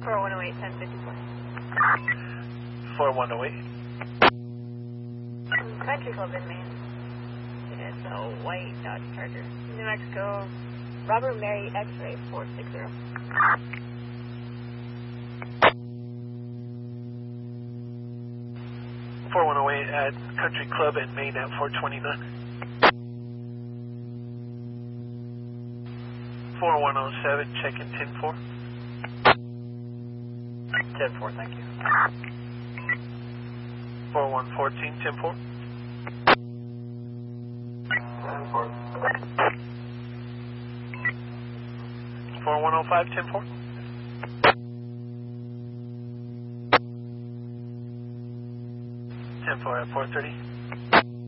4108, 1054. 4108. Country Club in Maine. It's a white Dodge Charger. New Mexico, Robert Mary X-ray 460. 4108 at Country Club in Maine at 429. 4107, check in 10-4. 10-4, thank you. 4114, 10-4. 10-4. 4105, 10-4. 10-4 at 430.